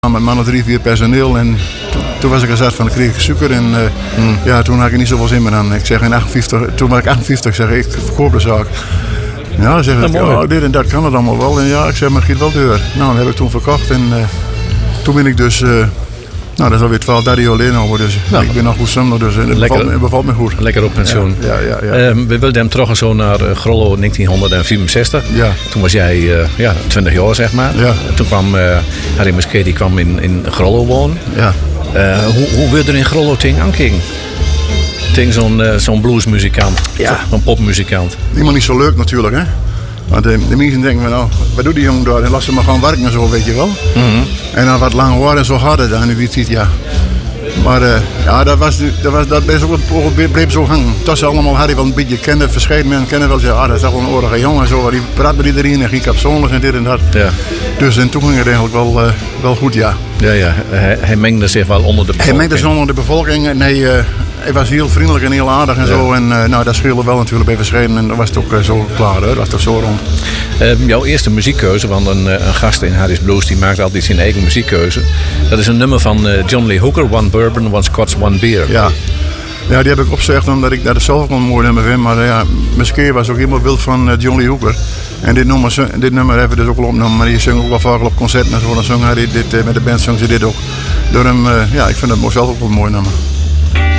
Met mannen 3, 4 personeel en toen was ik gezet van, dan kreeg ik suiker en ja, toen had ik er niet zoveel zin meer aan. Ik zeg in 58, toen was ik 58, zeg ik verkoop de zaak. Ja, dan zeg ik, oh, dit en dat kan het allemaal wel. En ja, ik zeg, maar het gaat wel deur. Nou, dat heb ik toen verkocht en toen ben ik dus, nou dat is alweer 12, 13 jaar geleden al, dus ik ben nog goed zonder, dus het bevalt me goed. Lekker op pensioen. Ja. We wilden hem terug zo naar Grollo 1964. Ja. Toen was jij 20 jaar, zeg maar. Ja. Toen kwam Harry Musquet, die kwam in Grollo wonen. Ja. Hoe wil je er in Grollo tegen aankijken? Tegen zo'n bluesmuzikant, zo'n popmuzikant. Helemaal niet zo leuk natuurlijk, hè. Want de mensen denken van, nou, wat doet die jongen daar? En laat ze maar gaan werken en zo, weet je wel. Mm-hmm. En dan wat lang waren en zo harder dan, en wie ziet, ja. Maar ja, dat is ook het bleef zo hangen. Dat ze allemaal Harry wel een beetje kennen, verschillende mensen kennen wel. Zeggen, dat is toch wel een aardige jongen en zo. Die praat met iedereen en ging kapsonlig en dit en dat. Ja. Dus en toen ging het eigenlijk wel goed, ja. Ja. Hij mengde zich wel onder de bevolking. Hij mengde zich onder de bevolking en hij was heel vriendelijk en heel aardig en zo. En nou, dat scheelde wel natuurlijk bij verschillende. En dat was het ook zo klaar, hè? Dat was toch zo rond. Jouw eerste muziekkeuze, want een gast in Harry's Blues die maakt altijd zijn eigen muziekkeuze. Dat is een nummer van John Lee Hooker, One Bourbon, One Scotch, One Beer. Ja, die heb ik opgezegd omdat ik dat zelf wel een mooi nummer vind. Maar ja, Musquet was ook helemaal wild van John Lee Hooker. En dit nummer hebben we dus ook al opgenomen. Maar die zong ook wel vaak op concerten en zo. Dan zong hij dit met de band zong ze dit ook. Door hem, ja, ik vind het zelf ook wel een mooi nummer.